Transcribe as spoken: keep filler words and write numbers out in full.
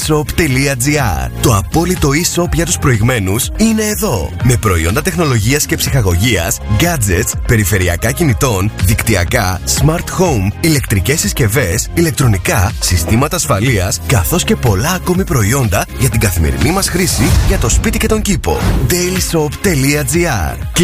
dailyshop.gr. Το απόλυτο e-shop για τους προηγμένους είναι εδώ. Με προϊόντα τεχνολογίας και ψυχαγωγίας, gadgets, περιφερειακά κινητών, δικτυακά, smart home, ηλεκτρικές συσκευές, ηλεκτρονικά, συστήματα ασφαλείας, καθώς και πολλά ακόμη προϊόντα για την καθημερινή μας χρήση για το σπίτι και τον κήπο. dailyshop.gr.